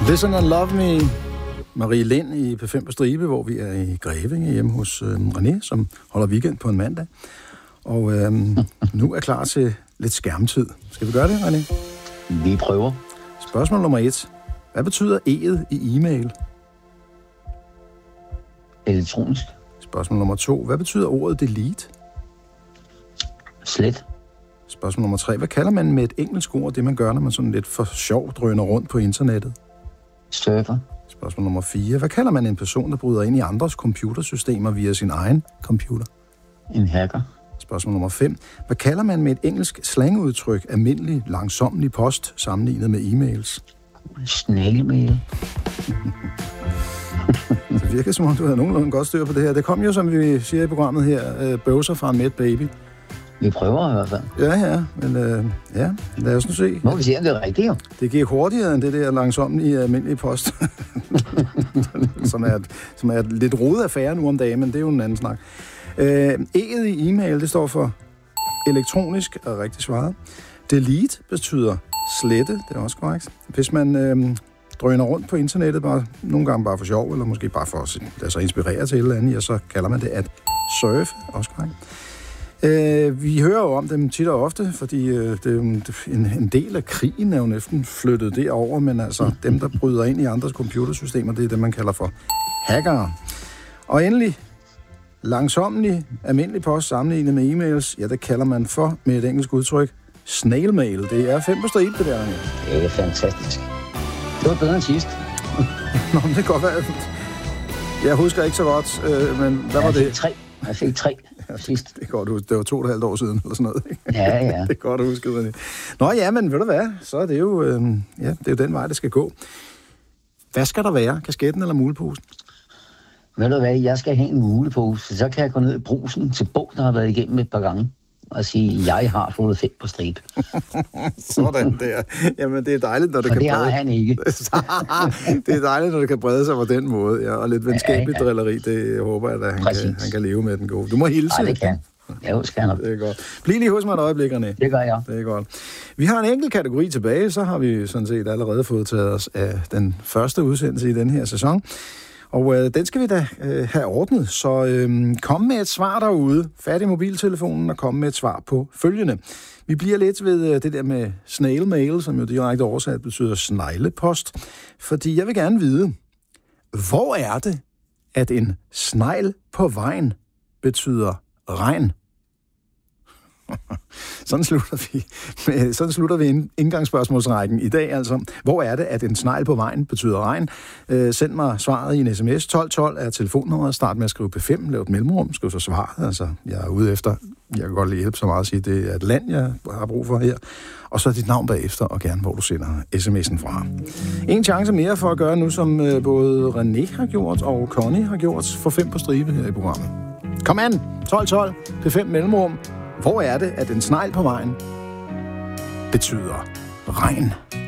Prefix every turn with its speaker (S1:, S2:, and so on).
S1: Listen and Love Me. Marie Lind i P5 på Stribe, hvor vi er i Grevinge hjemme hos René, som holder weekend på en mandag. Og nu er klar til lidt skærmtid. Skal vi gøre det, René?
S2: Vi prøver.
S1: Spørgsmål nummer 1. Hvad betyder E'et i e-mail?
S2: Elektronisk.
S1: Spørgsmål nummer 2. Hvad betyder ordet delete?
S2: Slet.
S1: Spørgsmål nummer 3. Hvad kalder man med et engelsk ord, det man gør, når man sådan lidt for sjov drøner rundt på internettet?
S2: Surfer.
S1: Spørgsmål nummer 4. Hvad kalder man en person, der bryder ind i andres computersystemer via sin egen computer?
S2: En hacker.
S1: Spørgsmål nummer 5. Hvad kalder man med et engelsk slangudtryk almindelig, langsomlig post sammenlignet med e-mails?
S2: Snailmail.
S1: Det virker som om, du havde nogenlunde godt styr på det her. Det kom jo, som vi siger i programmet her, bøvser fra en mæt baby.
S2: Vi prøver i hvert fald.
S1: Ja, men lad os nu se.
S2: Må vi se, om det er rigtigt, jo.
S1: Det gik hurtigere end det der langsomlige almindelige post, som er et lidt rodet affære nu om dagen, men det er jo en anden snak. E'et i e-mail, det står for elektronisk, er rigtig svaret. Delete betyder slette, det er også korrekt. Hvis man drøner rundt på internettet, nogle gange bare for sjov, eller måske bare for at lade sig inspirere til et eller andet, så kalder man det at surfe, også korrekt. Vi hører jo om dem tit og ofte, fordi en del af krigen er jo næsten flyttet derover, men altså dem, der bryder ind i andres computersystemer, det er det, man kalder for hackere. Og endelig, langsomlig, almindelig post sammenlignet med e-mails, ja, det kalder man for, med et engelsk udtryk, snailmail. Det er 5 på stribe, det der.
S2: Det er fantastisk. Det var bedre end sidst.
S1: Nå, men det kan godt være. Jeg husker ikke så godt, men hvad var det?
S2: Jeg fik 3 sidst.
S1: Det er godt huske. Det var 2,5 år siden, eller sådan noget. Ikke?
S2: Ja.
S1: Det er godt husket, René. Nå ja, men ved du hvad? Så er det jo, det er jo den vej, det skal gå. Hvad skal der være? Kasketten eller muleposen?
S2: Ved du hvad? Jeg skal have en mulepose. Så kan jeg gå ned i brusen til Bo, der har været igennem et par gange, og sige, jeg har fået 5 på stribe.
S1: Sådan der. Jamen, det er dejligt, når det kan
S2: brede. Og det har han ikke.
S1: Det er dejligt, når det kan brede sig på den måde. Ja, og lidt venskabeligt drilleri, det håber jeg, at han kan leve med den gode. Du må hilse.
S2: Ja, det kan. Ja, skal han.
S1: Det er godt. Bliv lige hos mig et øjeblik, René.
S2: Det gør jeg.
S1: Det er godt. Vi har en enkelt kategori tilbage, så har vi sådan set allerede fået taget os af den første udsendelse i den her sæson. Og den skal vi da have ordnet, så kom med et svar derude. Fat i mobiltelefonen og kom med et svar på følgende. Vi bliver lidt ved det der med snailmail, som jo direkte oversat betyder sneglepost. Fordi jeg vil gerne vide, hvor er det, at en snegl på vejen betyder regn? Sådan slutter vi indgangsspørgsmålsrækken i dag. Altså, hvor er det, at en snegl på vejen betyder regn? Send mig svaret i en sms. 1212 er telefonnummeret. Start med at skrive P5. Lav et mellemrum. Skriv så svaret. Altså, jeg er ude efter. Jeg kan godt lige hjælpe så meget at sige, at det er et land, jeg har brug for her. Og så dit navn bagefter, og gerne hvor du sender sms'en fra. En chance mere for at gøre nu, som både René har gjort og Connie har gjort. For 5 på stribe her i programmet. Kom an! 1212. P5 mellemrum. Hvor er det, at en snegl på vejen betyder regn?